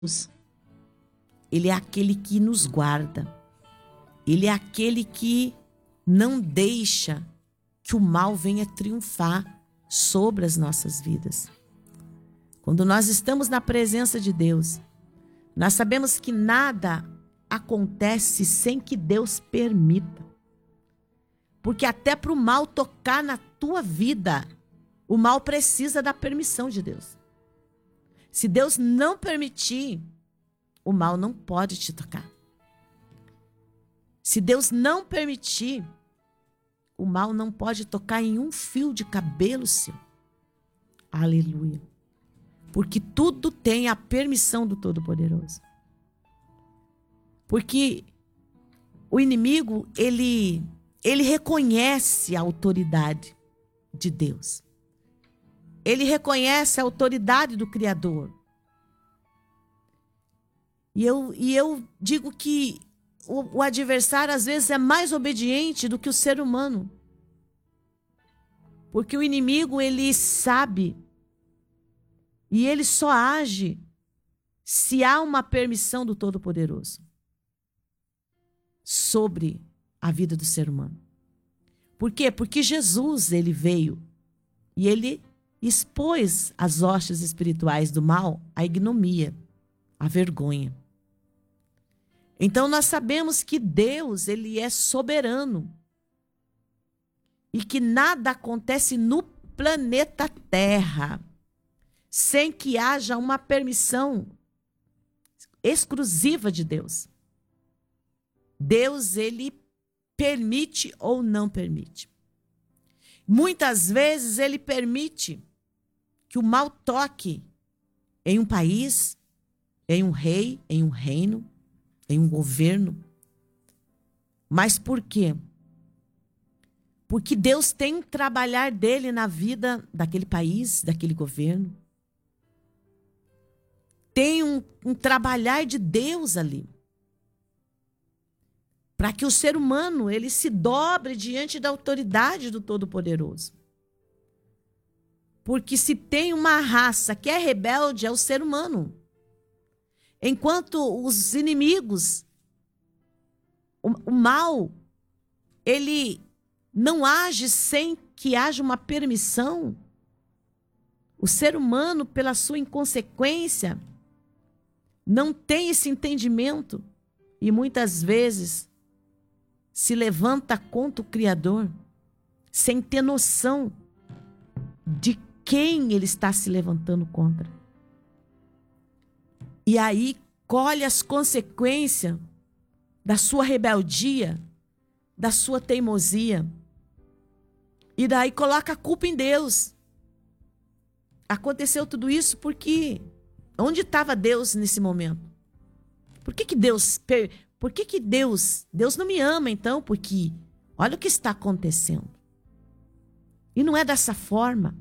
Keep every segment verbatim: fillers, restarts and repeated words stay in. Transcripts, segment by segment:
Ele é aquele que nos guarda. Ele é aquele que não deixa que o mal venha triunfar sobre as nossas vidas. Quando nós estamos na presença de Deus, nós sabemos que nada acontece sem que Deus permita. Porque até para o mal tocar na tua vida, o mal precisa da permissão de Deus. Se Deus não permitir, o mal não pode te tocar. Se Deus não permitir, o mal não pode tocar em um fio de cabelo seu. Aleluia. Porque tudo tem a permissão do Todo-Poderoso. Porque o inimigo, ele, ele reconhece a autoridade de Deus. Ele reconhece a autoridade do Criador. E eu, e eu digo que o, o adversário às vezes é mais obediente do que o ser humano. Porque o inimigo, ele sabe e ele só age se há uma permissão do Todo-Poderoso sobre a vida do ser humano. Por quê? Porque Jesus, ele veio e ele expôs as hostes espirituais do mal, a ignomia, a vergonha. Então nós sabemos que Deus, ele é soberano e que nada acontece no planeta Terra sem que haja uma permissão exclusiva de Deus. Deus, ele permite ou não permite. Muitas vezes ele permite que o mal toque em um país, em um rei, em um reino, em um governo. Mas por quê? Porque Deus tem um trabalhar dele na vida daquele país, daquele governo. Tem um, um trabalhar de Deus ali. Para que o ser humano, ele se dobre diante da autoridade do Todo-Poderoso. Porque se tem uma raça que é rebelde, é o ser humano. Enquanto os inimigos, o, o mal, ele não age sem que haja uma permissão. O ser humano, pela sua inconsequência, não tem esse entendimento e muitas vezes se levanta contra o Criador sem ter noção de quem ele está se levantando contra. E aí colhe as consequências da sua rebeldia, da sua teimosia. E daí coloca a culpa em Deus. Aconteceu tudo isso porque onde estava Deus nesse momento? Por que que Deus, por que que Deus, Deus não me ama então? Porque olha o que está acontecendo. E não é dessa forma.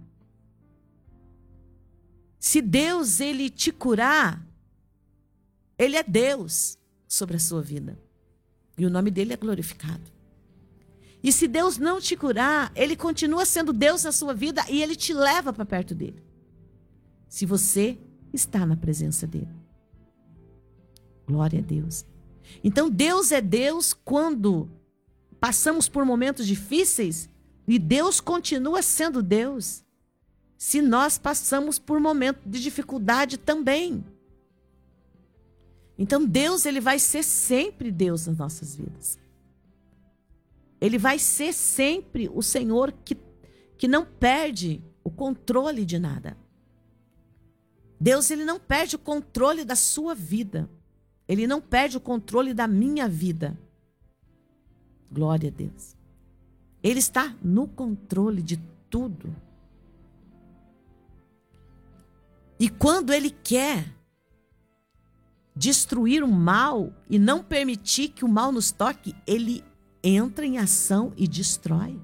Se Deus, ele te curar, ele é Deus sobre a sua vida. E o nome dele é glorificado. E se Deus não te curar, ele continua sendo Deus na sua vida e ele te leva para perto dele. Se você está na presença dele. Glória a Deus. Então Deus é Deus quando passamos por momentos difíceis e Deus continua sendo Deus se nós passamos por momentos de dificuldade também. Então Deus, ele vai ser sempre Deus nas nossas vidas. Ele vai ser sempre o Senhor que, que não perde o controle de nada. Deus, ele não perde o controle da sua vida. Ele não perde o controle da minha vida. Glória a Deus. Ele está no controle de tudo. E quando ele quer destruir o mal e não permitir que o mal nos toque, ele entra em ação e destrói.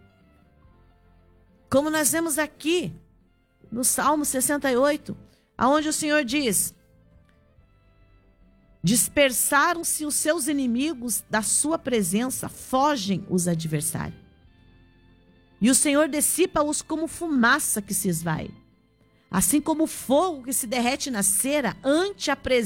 Como nós vemos aqui no Salmo sessenta e oito, aonde o Senhor diz: dispersaram-se os seus inimigos da sua presença, fogem os adversários. E o Senhor dissipa-os como fumaça que se esvai. Assim como o fogo que se derrete na cera ante a presença